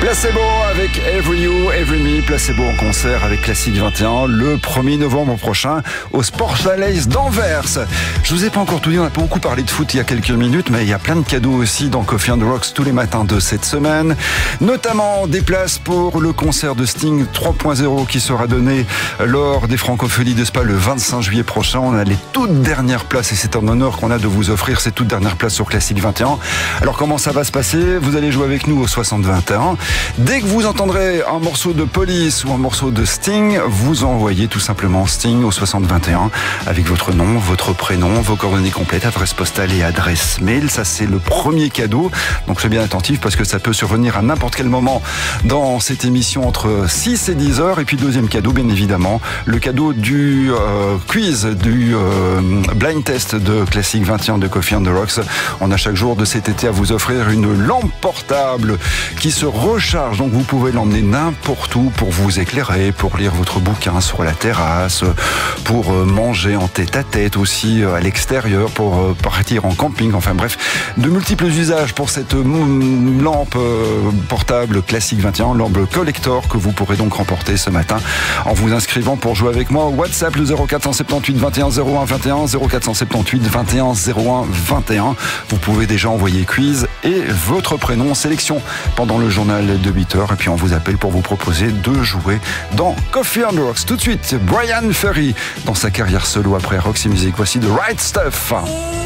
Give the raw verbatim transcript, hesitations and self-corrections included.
Placebo avec Every You, Every Me. Placebo en concert avec Classique vingt et un le premier novembre prochain au Sport Chalet d'Anvers. Je vous ai pas encore tout dit, on a pas beaucoup parlé de foot il y a quelques minutes, mais il y a plein de cadeaux aussi dans Coffee and Rocks tous les matins de cette semaine. Notamment des places pour le concert de Sting trois point zéro qui sera donné lors des Francopholies de Spa le vingt-cinq juillet prochain. On a les toutes dernières places et c'est un honneur qu'on a de vous offrir ces toutes dernières places sur Classique vingt et un. Alors comment ça va se passer? Vous allez jouer avec nous au soixante vingt et un. Dès que vous entendrez un morceau de Police ou un morceau de Sting, vous envoyez tout simplement Sting au soixante vingt et un avec votre nom, votre prénom, vos coordonnées complètes, adresse postale et adresse mail. Ça, c'est le premier cadeau. Donc, soyez bien attentif parce que ça peut survenir à n'importe quel moment dans cette émission entre six et dix heures. Et puis, deuxième cadeau, bien évidemment, le cadeau du euh, quiz, du euh, blind test de Classique vingt et un de Coffee and Rocks. On a chaque jour de cet été à vous offrir une lampe portable qui se recharge. Donc, vous pouvez l'emmener n'importe où pour vous éclairer, pour lire votre bouquin sur la terrasse, pour manger en tête-à-tête aussi à l'extérieur, pour partir en camping. Enfin bref, de multiples usages pour cette lampe portable Classique vingt et un, lampe collector que vous pourrez donc remporter ce matin en vous inscrivant pour jouer avec moi au WhatsApp le zéro quatre sept huit vingt et un zéro un vingt et un, zéro quatre sept huit vingt et un zéro un vingt et un. Vous pouvez déjà envoyer quiz et votre prénom en sélection pendant le journal de huit heures et puis on vous appelle pour vous proposer de jouer dans Coffee and Rocks. Tout de suite, Brian Ferry dans sa carrière solo après Roxy Music. Voici The Right Stuff.